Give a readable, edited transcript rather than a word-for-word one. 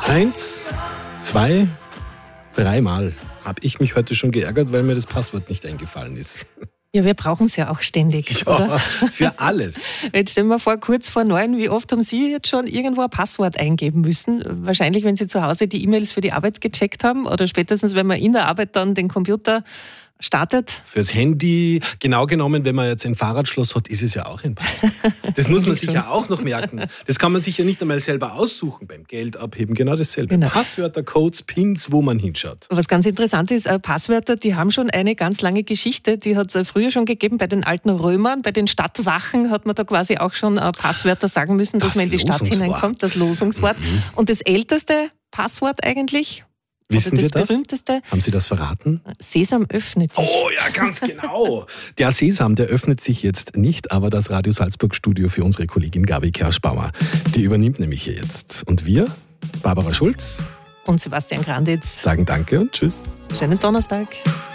1, 2, 3 Mal habe ich mich heute schon geärgert, weil mir das Passwort nicht eingefallen ist. Ja, wir brauchen es ja auch ständig, Ja, oder? für alles. Jetzt stellen wir vor, kurz vor 9, wie oft haben Sie jetzt schon irgendwo ein Passwort eingeben müssen? Wahrscheinlich, wenn Sie zu Hause die E-Mails für die Arbeit gecheckt haben oder spätestens, wenn man in der Arbeit dann den Computer startet. Fürs Handy, genau genommen, wenn man jetzt ein Fahrradschloss hat, ist es ja auch ein Passwort. Das muss man sich ja auch noch merken. Das kann man sich ja nicht einmal selber aussuchen beim Geld abheben. Genau dasselbe. Genau. Passwörter, Codes, Pins, wo man hinschaut. Was ganz interessant ist, Passwörter, die haben schon eine ganz lange Geschichte. Die hat es früher schon gegeben bei den alten Römern. Bei den Stadtwachen hat man da quasi auch schon Passwörter sagen müssen, dass man in die Stadt hineinkommt. Das Losungswort. Und das älteste Passwort eigentlich, Wissen oder wir das das? berühmteste? Haben Sie das verraten? Sesam öffnet dich. Oh ja, ganz genau. Der Sesam, der öffnet sich jetzt nicht, aber das Radio Salzburg Studio für unsere Kollegin Gabi Kerschbaumer, die übernimmt nämlich hier jetzt. Und wir, Barbara Schulz, Und Sebastian Granditz. sagen Danke und Tschüss. Schönen Donnerstag.